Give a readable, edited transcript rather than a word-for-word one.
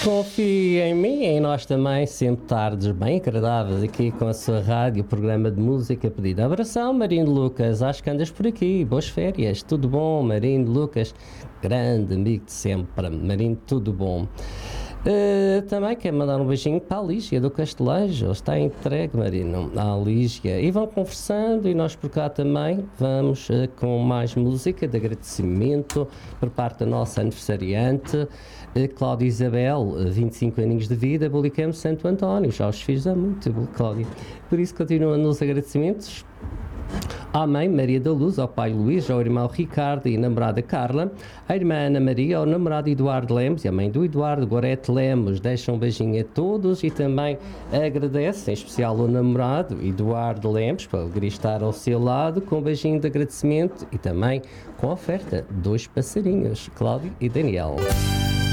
Confie em mim e em nós também, sempre tardes bem agradáveis aqui com a sua rádio, programa de música pedido. Abração, Marino Lucas, acho que andas por aqui, boas férias, tudo bom, Marino Lucas, grande amigo de sempre, Marino, tudo bom. Também quero mandar um beijinho para a Lígia do Castelejo, está entregue, Marino, à Lígia, e vão conversando e nós por cá também vamos com mais música de agradecimento por parte da nossa aniversariante, Cláudia Isabel, 25 aninhos de vida, Bulicamo Santo António, já os fiz há muito, Cláudia, por isso continuam nos agradecimentos. À mãe Maria da Luz, ao pai Luís, ao irmão Ricardo e namorada Carla, à irmã Ana Maria, ao namorado Eduardo Lemos e à mãe do Eduardo, Gorete Lemos. Deixam um beijinho a todos e também agradecem, em especial ao namorado Eduardo Lemos, por ele estar ao seu lado, com um beijinho de agradecimento e também com a oferta 2 passarinhos, Cláudio e Daniel.